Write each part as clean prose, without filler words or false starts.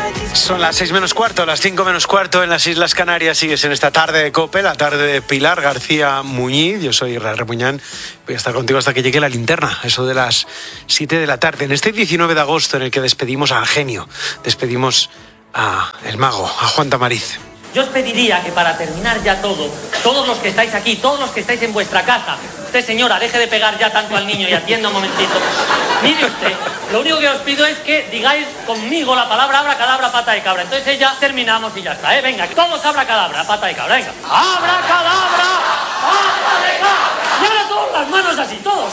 Son las 6 menos cuarto, las 5 menos cuarto en las Islas Canarias. Sigues en esta tarde de COPE, la tarde de Pilar García Muñiz. Yo soy Israel Repuñán. Voy a estar contigo hasta que llegue la linterna, eso de las 7 de la tarde. En este 19 de agosto en el que despedimos al genio, despedimos a el mago, a Juan Tamariz. Yo os pediría que para terminar ya todo, todos los que estáis aquí, todos los que estáis en vuestra casa, usted señora, deje de pegar ya tanto al niño y atienda un momentito. Mire usted, lo único que os pido es que digáis conmigo la palabra abracadabra, pata de cabra. Entonces ya terminamos y ya está, Venga, todos abracadabra, pata de cabra, venga. Abracadabra, pata de cabra. Y ahora todos las manos así, todos.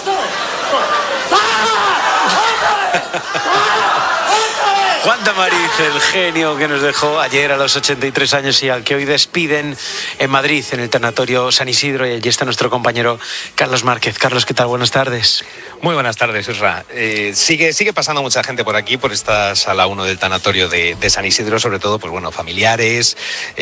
Juan Tamariz, el genio que nos dejó ayer a los 83 años y al que hoy despiden en Madrid, en el tanatorio San Isidro, y allí está nuestro compañero Carlos Márquez. Carlos, ¿qué tal? Buenas tardes. Muy buenas tardes, Isra. Sigue pasando mucha gente por aquí, por esta sala 1 del tanatorio de San Isidro, sobre todo, pues bueno, familiares,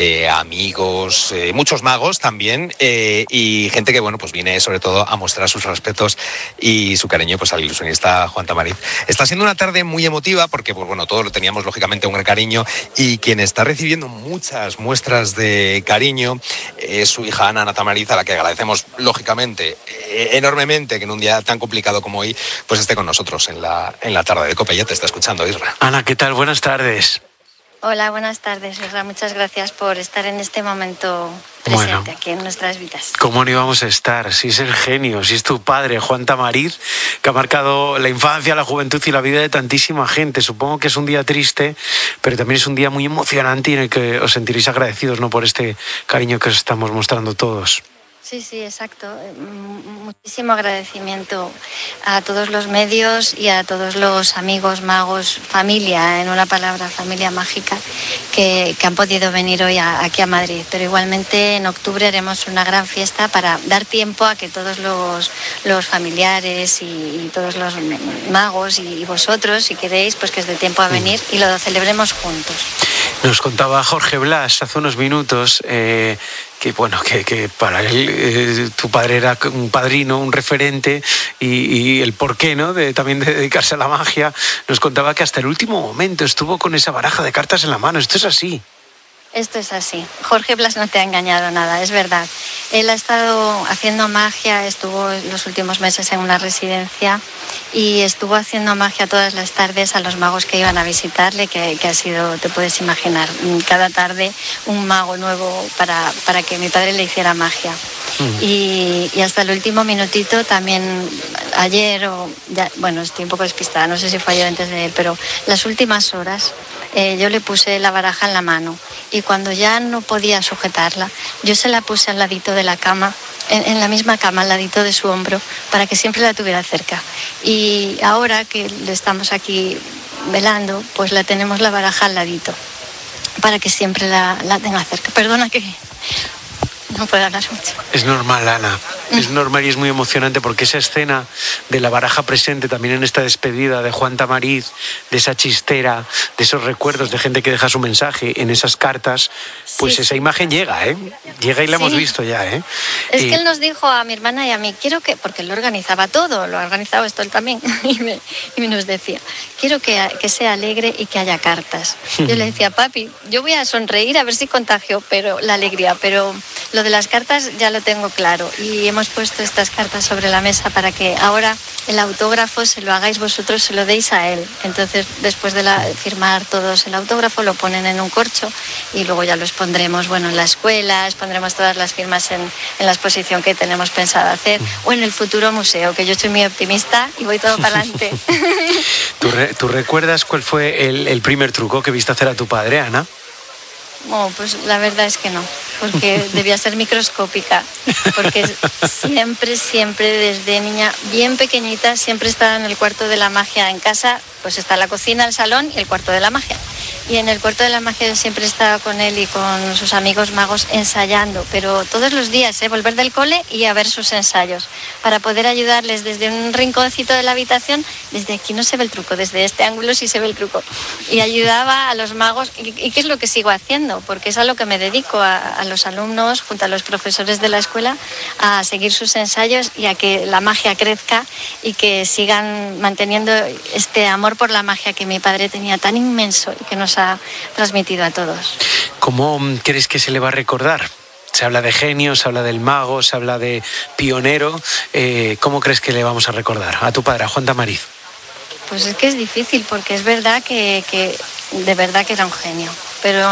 amigos, muchos magos también, y gente que, bueno, pues viene sobre todo a mostrar sus respetos y su cariño pues al ilusionista Juan Tamariz. Está siendo una tarde muy emotiva porque, pues bueno, todos lo teníamos lógicamente un gran cariño, y quien está recibiendo muchas muestras de cariño es su hija Ana Tamariz, a la que agradecemos lógicamente enormemente que en un día tan complicado como hoy pues esté con nosotros en la tarde de COPE. Ya te está escuchando, Isra. Ana, ¿qué tal? Buenas tardes. Hola, buenas tardes, Isra. Muchas gracias por estar en este momento presente aquí en nuestras vidas. ¿Cómo no íbamos a estar? Si es el genio, si es tu padre, Juan Tamariz, que ha marcado la infancia, la juventud y la vida de tantísima gente. Supongo que es un día triste, pero también es un día muy emocionante y en el que os sentiréis agradecidos, ¿no?, por este cariño que os estamos mostrando todos. Sí, exacto. Muchísimo agradecimiento a todos los medios y a todos los amigos, magos, familia, en una palabra, familia mágica, que han podido venir hoy aquí a Madrid. Pero igualmente en octubre haremos una gran fiesta para dar tiempo a que todos los familiares y todos los magos y vosotros, si queréis, pues que os dé tiempo a venir y lo celebremos juntos. Nos contaba Jorge Blas hace unos minutos que para él tu padre era un padrino, un referente, y el porqué, ¿no?, también de dedicarse a la magia. Nos contaba que hasta el último momento estuvo con esa baraja de cartas en la mano. ¿Esto es así? Esto es así. Jorge Blas no te ha engañado nada, es verdad. Él ha estado haciendo magia, estuvo los últimos meses en una residencia y estuvo haciendo magia todas las tardes a los magos que iban a visitarle, que ha sido, te puedes imaginar, cada tarde un mago nuevo para que mi padre le hiciera magia. Y hasta el último minutito también, ayer, estoy un poco despistada, no sé si fue ayer antes de él, pero las últimas horas yo le puse la baraja en la mano y cuando ya no podía sujetarla, yo se la puse al ladito de la cama, en la misma cama, al ladito de su hombro, para que siempre la tuviera cerca. Y ahora que le estamos aquí velando, pues la tenemos la baraja al ladito, para que siempre la tenga cerca. Perdona que no puedo hablar mucho. Es normal, Ana. Es normal y es muy emocionante porque esa escena de la baraja presente también en esta despedida de Juan Tamariz, de esa chistera, de esos recuerdos de gente que deja su mensaje en esas cartas, pues esa imagen llega, Llega y la hemos visto ya, Es que él nos dijo a mi hermana y a mí, quiero que, porque él lo organizaba todo, lo ha organizado esto él también, y nos decía, quiero que sea alegre y que haya cartas. Yo le decía, papi, yo voy a sonreír a ver si contagio la alegría, pero lo de las cartas ya lo tengo claro y hemos puesto estas cartas sobre la mesa para que ahora el autógrafo se lo hagáis vosotros, se lo deis a él. Entonces, después de firmar todos el autógrafo, lo ponen en un corcho y luego ya lo expondremos, en la escuela, expondremos todas las firmas en la exposición que tenemos pensado hacer o en el futuro museo, que yo soy muy optimista y voy todo para adelante. ¿Tú recuerdas cuál fue el primer truco que viste hacer a tu padre, Ana? Pues la verdad es que no, porque debía ser microscópica, porque siempre desde niña bien pequeñita siempre estaba en el cuarto de la magia en casa, pues está la cocina, el salón y el cuarto de la magia. Y en el cuarto de la magia yo siempre estaba con él y con sus amigos magos ensayando, pero todos los días, volver del cole y a ver sus ensayos, para poder ayudarles desde un rinconcito de la habitación. Desde aquí no se ve el truco, desde este ángulo sí se ve el truco. Y ayudaba a los magos, y qué es lo que sigo haciendo, porque es a lo que me dedico, a los alumnos, junto a los profesores de la escuela, a seguir sus ensayos y a que la magia crezca y que sigan manteniendo este amor por la magia que mi padre tenía tan inmenso y que nos nos ha transmitido a todos. ¿Cómo crees que se le va a recordar? Se habla de genio, se habla del mago, se habla de pionero. ¿Cómo crees que le vamos a recordar a tu padre, a Juan Tamariz? Pues es que es difícil, porque es verdad que de verdad que era un genio, pero